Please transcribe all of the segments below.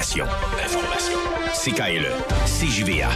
Information. CKLE, CJVA.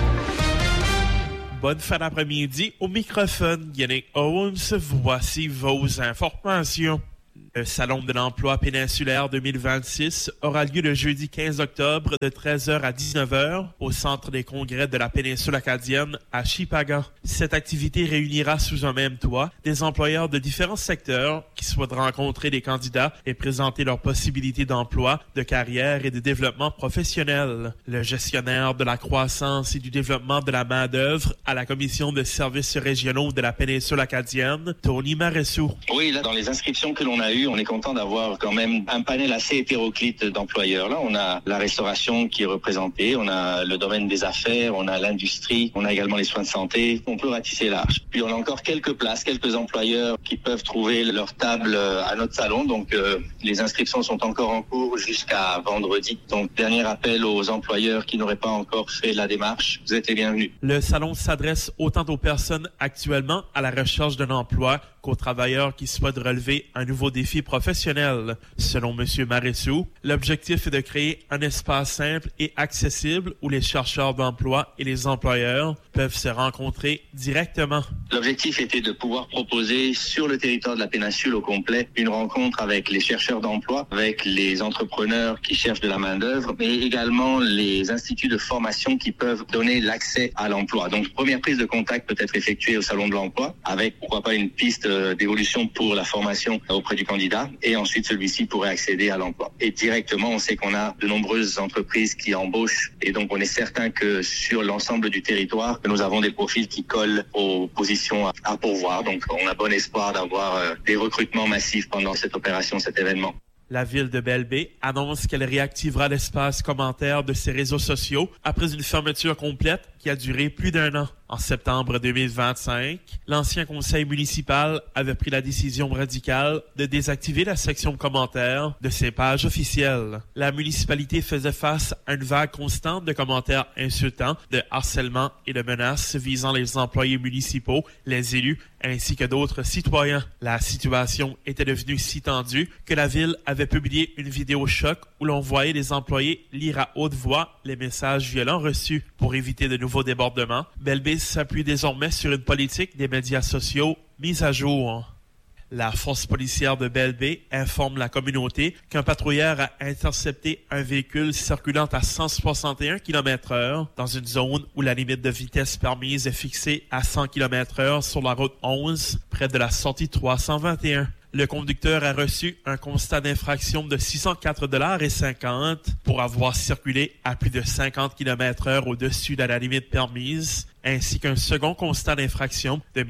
Bonne fin d'après-midi. Au microphone, Yannick Owens. Voici vos informations. Le Salon de l'emploi péninsulaire 2026 aura lieu le jeudi 15 octobre de 13h à 19h au Centre des congrès de la péninsule acadienne à Chipagan. Cette activité réunira sous un même toit des employeurs de différents secteurs qui souhaitent rencontrer des candidats et présenter leurs possibilités d'emploi, de carrière et de développement professionnel. Le gestionnaire de la croissance et du développement de la main-d'œuvre à la Commission de services régionaux de la péninsule acadienne, Tony Maressou. Oui, là, dans les inscriptions que l'on a eues, on est content d'avoir quand même un panel assez hétéroclite d'employeurs. Là, on a la restauration qui est représentée, on a le domaine des affaires, on a l'industrie, on a également les soins de santé. On peut ratisser large. Puis on a encore quelques places, quelques employeurs qui peuvent trouver leur table à notre salon. Donc les inscriptions sont encore en cours jusqu'à vendredi. Donc dernier appel aux employeurs qui n'auraient pas encore fait la démarche. Vous êtes les bienvenus. Le salon s'adresse autant aux personnes actuellement à la recherche d'un emploi qu'aux travailleurs qui souhaitent relever un nouveau défi professionnel. Selon M. Maressou, l'objectif est de créer un espace simple et accessible où les chercheurs d'emploi et les employeurs peuvent se rencontrer directement. L'objectif était de pouvoir proposer sur le territoire de la péninsule au complet une rencontre avec les chercheurs d'emploi, avec les entrepreneurs qui cherchent de la main-d'œuvre, mais également les instituts de formation qui peuvent donner l'accès à l'emploi. Donc, première prise de contact peut être effectuée au Salon de l'emploi avec, pourquoi pas, une piste d'évolution pour la formation auprès du candidat et ensuite celui-ci pourrait accéder à l'emploi. Et directement, on sait qu'on a de nombreuses entreprises qui embauchent et donc on est certain que sur l'ensemble du territoire, nous avons des profils qui collent aux positions à pourvoir. Donc on a bon espoir d'avoir des recrutements massifs pendant cette opération, cet événement. La ville de Belle-Baie annonce qu'elle réactivera l'espace commentaire de ses réseaux sociaux après une fermeture complète qui a duré plus d'un an. En septembre 2025, l'ancien conseil municipal avait pris la décision radicale de désactiver la section commentaires de ses pages officielles. La municipalité faisait face à une vague constante de commentaires insultants, de harcèlement et de menaces visant les employés municipaux, les élus, ainsi que d'autres citoyens. La situation était devenue si tendue que la ville avait publié une vidéo choc où l'on voyait les employés lire à haute voix les messages violents reçus. Pour éviter de nouveaux débordements, Belle-Baie s'appuie désormais sur une politique des médias sociaux mise à jour. La force policière de Belle-Baie informe la communauté qu'un patrouilleur a intercepté un véhicule circulant à 161 km/h dans une zone où la limite de vitesse permise est fixée à 100 km/h sur la route 11, près de la sortie 321. Le conducteur a reçu un constat d'infraction de 604,50 $ pour avoir circulé à plus de 50 km/h au-dessus de la limite permise, ainsi qu'un second constat d'infraction de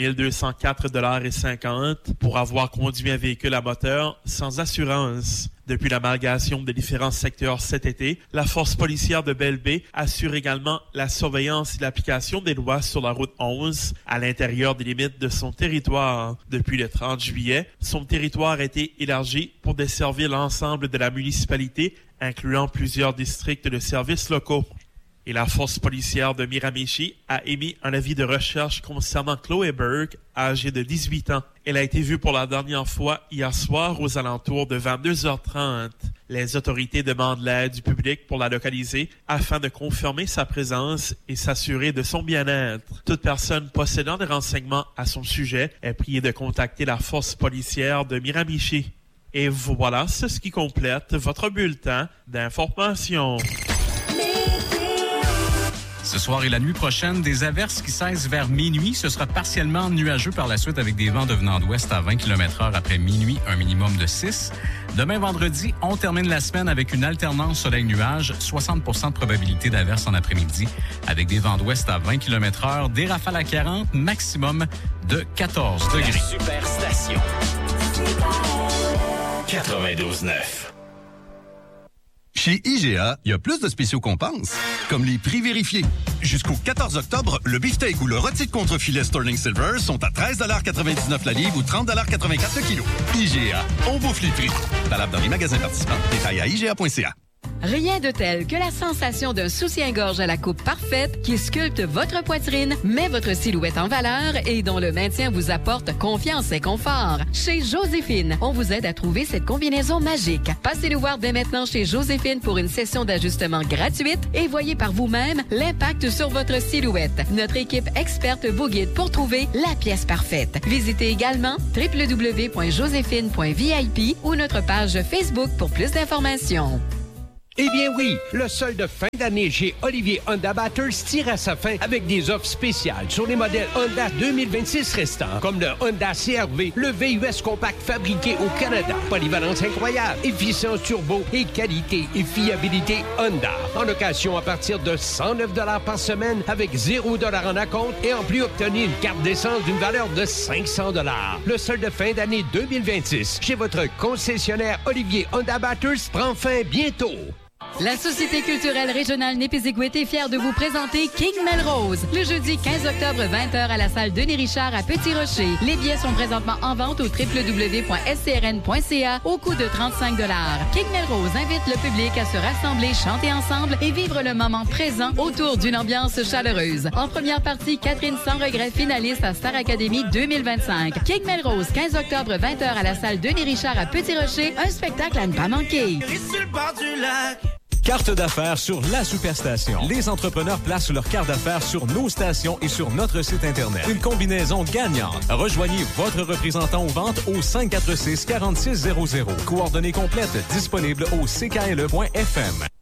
1204,50 $ pour avoir conduit un véhicule à moteur sans assurance. Depuis l'amalgamation des différents secteurs cet été, la force policière de Belle-Baie assure également la surveillance et l'application des lois sur la route 11 à l'intérieur des limites de son territoire. Depuis le 30 juillet, son territoire a été élargi pour desservir l'ensemble de la municipalité, incluant plusieurs districts de services locaux. Et la force policière de Miramichi a émis un avis de recherche concernant Chloé Burke, âgée de 18 ans. Elle a été vue pour la dernière fois hier soir aux alentours de 22h30. Les autorités demandent l'aide du public pour la localiser afin de confirmer sa présence et s'assurer de son bien-être. Toute personne possédant des renseignements à son sujet est priée de contacter la force policière de Miramichi. Et voilà, c'est ce qui complète votre bulletin d'information. Ce soir et la nuit prochaine, des averses qui cessent vers minuit. Ce sera partiellement nuageux par la suite avec des vents devenant d'ouest à 20 km/h après minuit, un minimum de 6. Demain, vendredi, on termine la semaine avec une alternance soleil-nuage, 60% de probabilité d'averse en après-midi, avec des vents d'ouest à 20 km/h, des rafales à 40, maximum de 14 degrés. La Superstation. 92.9. Chez IGA, il y a plus de spéciaux qu'on pense, comme les prix vérifiés. Jusqu'au 14 octobre, le beefsteak ou le rôti de contre-filet Sterling Silver sont à 13,99 la livre ou 30,84 le kilo. IGA, on bouffe les prix. Valable dans les magasins participants. Détails à IGA.ca. Rien de tel que la sensation d'un soutien-gorge à la coupe parfaite qui sculpte votre poitrine, met votre silhouette en valeur et dont le maintien vous apporte confiance et confort. Chez Joséphine, on vous aide à trouver cette combinaison magique. Passez nous voir dès maintenant chez Joséphine pour une session d'ajustement gratuite et voyez par vous-même l'impact sur votre silhouette. Notre équipe experte vous guide pour trouver la pièce parfaite. Visitez également www.joséphine.vip ou notre page Facebook pour plus d'informations. Eh bien oui, le solde de fin d'année chez Olivier Honda Batters tire à sa fin avec des offres spéciales sur les modèles Honda 2026 restants, comme le Honda CR-V, le VUS compact fabriqué au Canada. Polyvalence incroyable, efficience turbo et qualité et fiabilité Honda. En location à partir de 109 $ par semaine avec 0 $ en acompte et en plus obtenir une carte d'essence d'une valeur de 500 $. Le solde de fin d'année 2026 chez votre concessionnaire Olivier Honda Batters prend fin bientôt. La Société culturelle régionale Népisigouit est fière de vous présenter King Melrose le jeudi 15 octobre 20h à la salle Denis Richard à Petit-Rocher. Les billets sont présentement en vente au www.scrn.ca au coût de 35 $. King Melrose invite le public à se rassembler, chanter ensemble et vivre le moment présent autour d'une ambiance chaleureuse. En première partie, Catherine Sans Regret, finaliste à Star Academy 2025. King Melrose, 15 octobre 20h à la salle Denis Richard à Petit-Rocher, un spectacle à ne pas manquer. Carte d'affaires sur la Superstation. Les entrepreneurs placent leur carte d'affaires sur nos stations et sur notre site Internet. Une combinaison gagnante. Rejoignez votre représentant aux ventes au 546-4600. Coordonnées complètes disponibles au ckle.fm.